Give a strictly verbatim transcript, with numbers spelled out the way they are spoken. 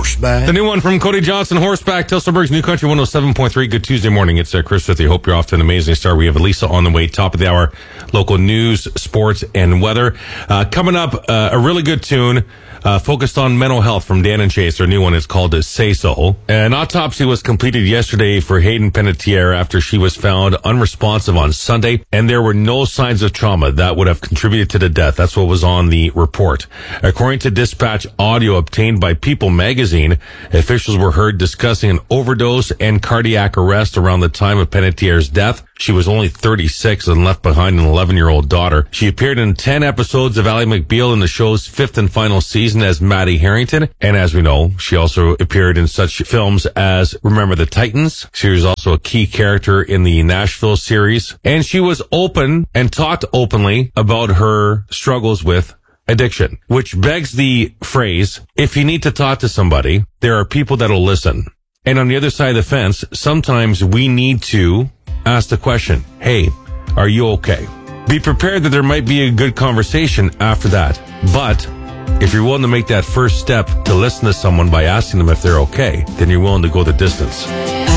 horseback. The new one from Cody Johnson, Horseback, Tilsonburg's New Country one oh seven point three. Good Tuesday morning. It's uh, Chris with you. Hope you're off to an amazing start. We have Elisa on the way, top of the hour, local news, sports, and weather. Uh, coming up, uh, a really good tune. Uh, focused on mental health from Dan and Chase. Their new one is called Say So. An autopsy was completed yesterday for Hayden Panettiere after she was found unresponsive on Sunday, and there were no signs of trauma that would have contributed to the death. That's what was on the report. According to dispatch audio obtained by People magazine, officials were heard discussing an overdose and cardiac arrest around the time of Panettiere's death. She was only thirty-six and left behind an eleven-year-old daughter. She appeared in ten episodes of Ally McBeal in the show's fifth and final season as Maddie Harrington. And as we know, she also appeared in such films as Remember the Titans. She was also a key character in the Nashville series. And she was open and talked openly about her struggles with addiction, which begs the phrase, if you need to talk to somebody, there are people that'll listen. And on the other side of the fence, sometimes we need to ask the question, hey, are you okay? Be prepared that there might be a good conversation after that. But if you're willing to make that first step to listen to someone by asking them if they're okay, then you're willing to go the distance.